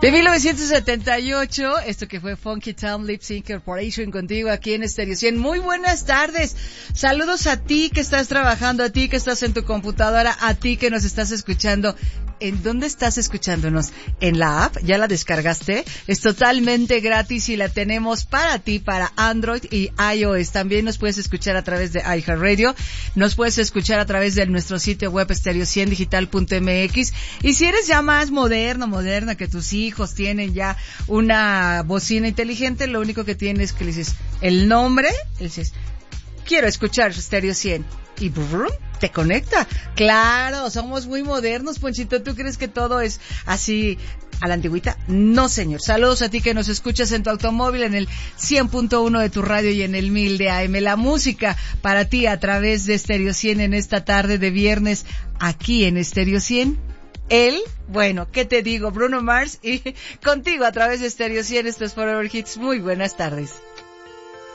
De 1978, esto que fue Funky Town Lip Sync Corporation contigo aquí en Stereo 100. Muy buenas tardes. Saludos a ti que estás trabajando, a ti que estás en tu computadora, a ti que nos estás escuchando. ¿En dónde estás escuchándonos? ¿En la app? ¿Ya la descargaste? Es totalmente gratis y la tenemos para ti, para Android y iOS. También nos puedes escuchar a través de iHeartRadio. Nos puedes escuchar a través de nuestro sitio web stereo100digital.mx. Y si eres ya más moderna, que tus hijos tienen ya una bocina inteligente, lo único que tienes es que le dices el nombre, le dices, quiero escuchar Stereo 100. Y ¡brum! Te conecta. Claro, somos muy modernos, Ponchito. ¿Tú crees que todo es así a la antigüita? No, señor. Saludos a ti que nos escuchas en tu automóvil, en el 100.1 de tu radio y en el 1000 de AM. La música para ti a través de Stereo 100 en esta tarde de viernes aquí en Stereo 100. Bueno, ¿qué te digo? Bruno Mars y contigo a través de Stereo 100. Esto es Forever Hits. Muy buenas tardes.